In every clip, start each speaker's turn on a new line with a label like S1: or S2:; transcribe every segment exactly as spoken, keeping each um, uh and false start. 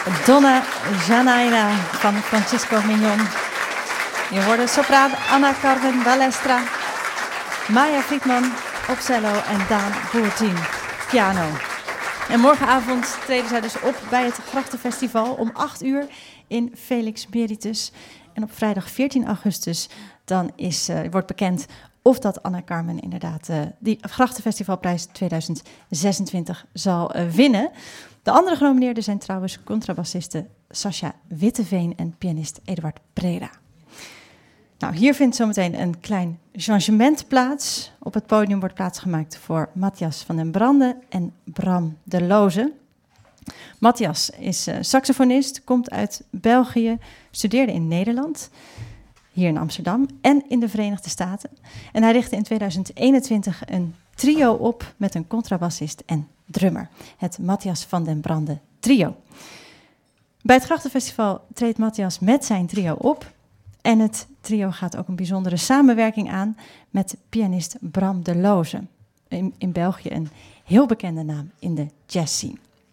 S1: Donna Janaina van Francisco Mignon. Je hoorde sopraan Anna Carmen Balestra, Maya Friedman op cello en Daan Boertien piano. En morgenavond treden zij dus op bij het Grachtenfestival om acht uur in Felix Meritus. En op vrijdag veertien augustus dan is, uh, wordt bekend of dat Anna Carmen inderdaad uh, die Grachtenfestivalprijs tweeduizend zesentwintig zal uh, winnen. De andere genomineerden zijn trouwens contrabassiste Sascha Witteveen en pianist Eduard Preda. Nou, hier vindt zometeen een klein changement plaats. Op het podium wordt plaatsgemaakt voor Matthias van den Brande en Bram de Loze. Matthias is uh, saxofonist, komt uit België, studeerde in Nederland, hier in Amsterdam en in de Verenigde Staten. En hij richtte in tweeduizend eenentwintig een trio op met een contrabassist en drummer. Het Matthias van den Brande trio. Bij het Grachtenfestival treedt Matthias met zijn trio op. En het trio gaat ook een bijzondere samenwerking aan met pianist Bram de Loze. In, in België een heel bekende naam in de jazzscene.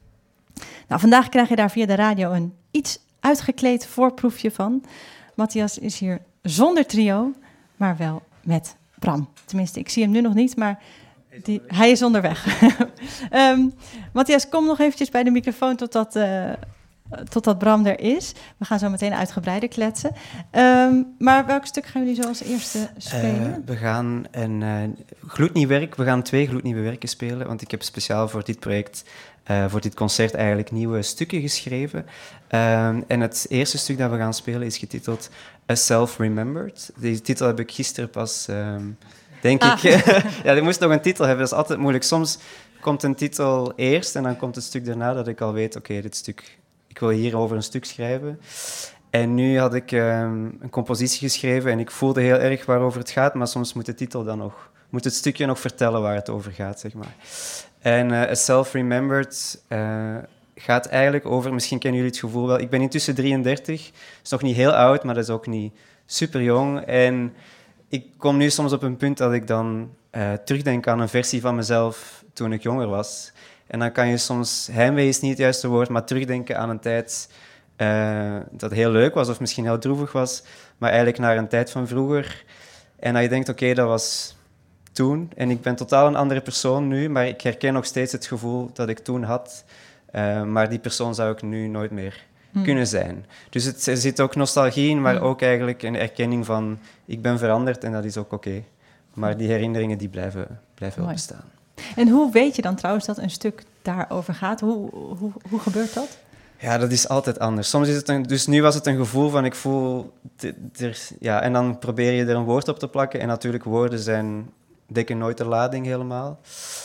S1: Nou, vandaag krijg je daar via de radio een iets uitgekleed voorproefje van. Matthias is hier zonder trio, maar wel met Bram. Tenminste, ik zie hem nu nog niet, maar die, hij is onderweg. um, Matthias, kom nog eventjes bij de microfoon totdat, uh, totdat Bram er is. We gaan zo meteen uitgebreider kletsen. Um, maar welk stuk gaan jullie zo als eerste spelen?
S2: Uh, we gaan een uh, gloednieuw werk. We gaan twee gloednieuwe werken spelen, want ik heb speciaal voor dit project, uh, voor dit concert eigenlijk nieuwe stukken geschreven. Um, en het eerste stuk dat we gaan spelen is getiteld A Self-Remembered. Die titel heb ik gisteren pas, um, denk ah. ik... ja, die moest nog een titel hebben, dat is altijd moeilijk. Soms komt een titel eerst en dan komt het stuk daarna dat ik al weet, oké, okay, dit stuk... Ik wil hierover een stuk schrijven. En nu had ik um, een compositie geschreven en ik voelde heel erg waarover het gaat, maar soms moet de titel dan nog, moet het stukje nog vertellen waar het over gaat, zeg maar. En uh, A Self-Remembered uh, gaat eigenlijk over, misschien kennen jullie het gevoel wel, ik ben intussen drieëndertig, dat is nog niet heel oud, maar dat is ook niet super jong. En ik kom nu soms op een punt dat ik dan uh, terugdenk aan een versie van mezelf toen ik jonger was. En dan kan je soms, heimwee is niet het juiste woord, maar terugdenken aan een tijd uh, dat heel leuk was of misschien heel droevig was, maar eigenlijk naar een tijd van vroeger. En dat je denkt, oké, okay, dat was toen en ik ben totaal een andere persoon nu, maar ik herken nog steeds het gevoel dat ik toen had. Uh, maar die persoon zou ik nu nooit meer hmm. kunnen zijn. Dus het, er zit ook nostalgie in, maar hmm. ook eigenlijk een erkenning van, ik ben veranderd en dat is ook oké. Okay. Maar die herinneringen die blijven, blijven wel bestaan.
S1: En hoe weet je dan trouwens dat een stuk daarover gaat? Hoe, hoe, hoe gebeurt dat?
S2: Ja, dat is altijd anders. Soms is het een, dus nu was het een gevoel van ik voel... Er, ja, en dan probeer je er een woord op te plakken. En natuurlijk, woorden zijn, dekken nooit de lading helemaal.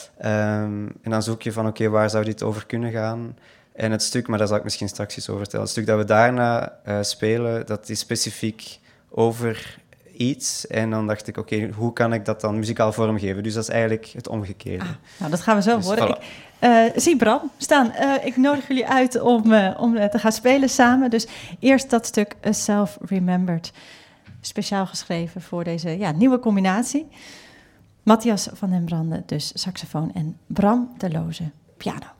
S2: Um, en dan zoek je van, oké, okay, waar zou dit over kunnen gaan? En het stuk, maar daar zal ik misschien straks iets over vertellen. Het stuk dat we daarna uh, spelen, dat is specifiek over... iets. En dan dacht ik, oké, okay, hoe kan ik dat dan muzikaal vormgeven? Dus dat is eigenlijk het omgekeerde. Ah,
S1: nou, dat gaan we zo dus horen. Voilà. Ik uh, zie Bram staan. Uh, ik nodig jullie uit om, uh, om uh, te gaan spelen samen. Dus eerst dat stuk A Self-Remembered. Speciaal geschreven voor deze ja, nieuwe combinatie. Matthias van den Brande, dus saxofoon en Bram de Loze, piano.